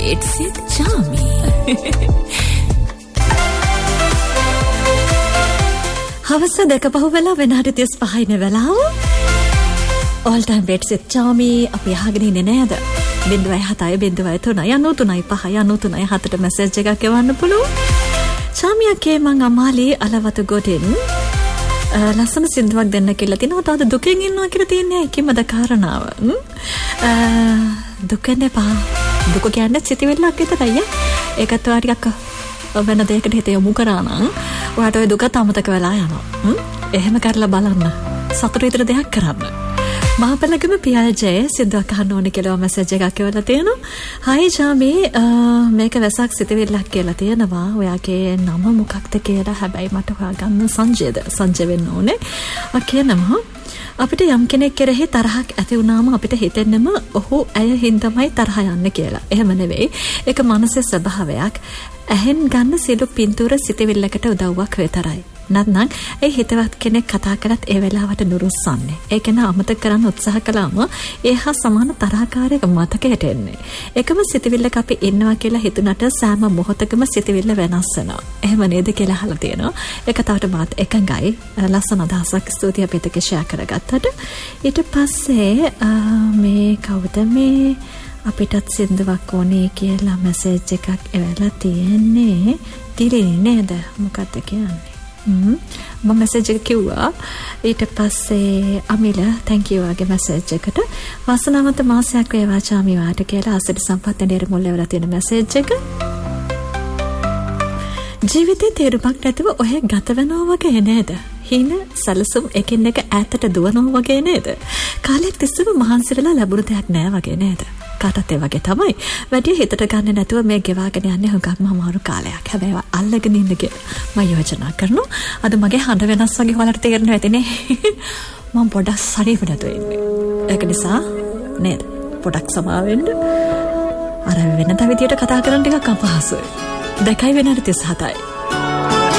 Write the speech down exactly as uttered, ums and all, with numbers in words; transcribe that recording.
Betsit Chami. හවස දෙක පහු වෙලා වෙනාට තිස් පහයින වෙලාව all time Betsit Chami අපි අහගෙන ඉන්නේ නේද? බිංදුවයි හතයි බිංදුවයි තුනයි අනූ තුනයි පහයි අනූ තුනයි හතට මැසේජ් එකක් එවන්න පුළුවන්. චාමියාගේ මං අමාලි අලවතු ගොඩින් ලස්සන සින්දුවක් දෙන්න කියලා තිනවා. තාද දුකෙන් ඉන්නවා කියලා තියන්නේ කිමද කාරණාව? දුකෙන් එපා. දුක කියන්නේ සිතිවිල්ලක් විතරයි. ඒකත් ඔයා ටිකක් වෙන දෙයකට හිත යොමු කරා නම් ඔයාට ওই දුක අමතක වෙලා යනවා. එහෙම කරලා බලන්න. සතුට විතර දෙයක් කරන්න. මහපලගම පියාජය සින්දුවක් අහන්න ඕනේ කියලා මැසේජ් එකක් එවලා තියෙනවා. හයි චාමි මේක වැසක් සිතිවිල්ලක් කියලා තියෙනවා. ඔයාගේ නම මොකක්ද කියලා හැබැයි මට හොයාගන්න සංජයද සංජය වෙන්න ඕනේ. ඔය කියනවා අපිට යම් කෙනෙක් කෙරෙහි තරහක් ඇති වුණාම අපිට හිතෙන්නම ඔහු ඇය හින්දාමයි තරහ යන්නේ කියලා. එහෙම නෙවෙයි. ඒක මානසික ස්වභාවයක්. ඇහෙන් ගන්න සියලු පින්තූර සිතිවිල්ලකට උදව්වක් විතරයි. නැත්නම් ඒ හිතවත් කෙනෙක් කතා කරත් ඒ වෙලාවට නුරුස්සන්නේ. ඒක න අමතක කරන්න උත්සාහ කළාම ඒහා සමාන තරහකාරයක මතකයට එන්නේ. එකම සිතිවිල්ලක අපි ඉන්නවා කියලා හිතුණට සෑම මොහොතකම සිතිවිල්ල වෙනස් වෙනවා. එහෙම නේද කියලා අහලා තියෙනවා. ඒක තවට මාත් එකඟයි. ලස්සන අදහසක් ස්තුතියි අපිට ෂෙයා කරගත්තට. ඊට පස්සේ මේ කවුද මේ අපිටත් සින්දුවක් ඕනේ කියලා මැසේජ් එකක් එවලා තියෙන්නේ. තිරිනි නේද? මොකක්ද කියන්නේ? මම මැසේජ් එක කිව්වා. ඊට පස්සේ අමිල thank you වගේ මැසේජ් එකට වාසනාවන්ත මාසයක් වේවා චාමි වාට කියලා අසට සම්පත් නිර්මුල් වල තියෙන මැසේජ් එක. ජීවිතේ තේරුමක් නැතුව ඔය ගත වෙනවා වගේ නේද? හින සලසුම් එකින් එක ඈතට දුවනවා වගේ නේද? කාලයක් තිස්සම මහන්සි වෙලා ලැබුණු දෙයක් නෑ වගේ නේද? කාටත් ඒ වගේ තමයි. වැඩි හිතට ගන්න නැතුව මේ ගෙවාගෙන යන්නේ හුඟක්ම අමාරු කාලයක්. හැබැයි අල්ලගෙන ඉන්න කියලා මම යෝජනා කරනවා. අද මගේ හඬ වෙනස් වගේ වලට තේරෙනවා ඇතිනේ. මම පොඩක් සරීව නැතුව ඉන්නේ. ඒක නිසා නේද? පොඩක් සමාවෙන්න. අර වෙනද විදියට කතා කරන්න ටිකක් අපහසුයි. දෙකයි වෙනාට තිස් හතයි.